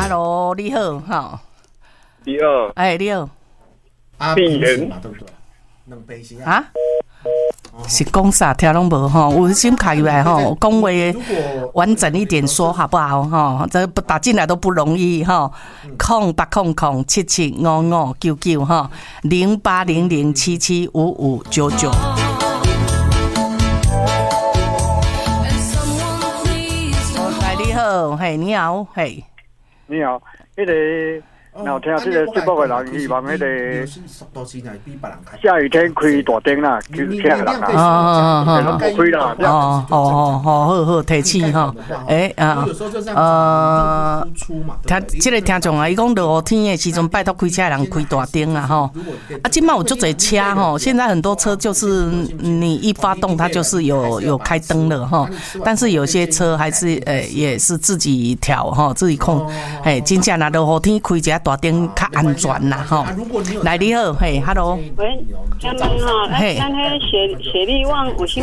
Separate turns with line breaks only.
，Hello， 你好，哈。
你好，
你好。
病人
对不对？两杯是
啊？是讲啥？听拢无吼，有心开来吼，讲话完整一点说好不好吼？这打进来都不容易吼。0800775599哈，0800775599。你好，嘿，你好，嘿，
你好，那个。然听这个节目的人，希望那个下雨天开大灯啦，去听人啦，不开啦，
好，提醒哈，他这个听众啊，伊讲落雨天的时阵，拜托开车的人开大灯啊，吼，今麦有足侪车吼，现在很多车就是你一发动，它就是有开灯了哈，但是有些车还是也是自己调哈，自己控，真正若落雨天开一下大灯较安全啦吼。来，你好，嘿 ，Hello。
喂，请问吼，咱迄血力旺有啥物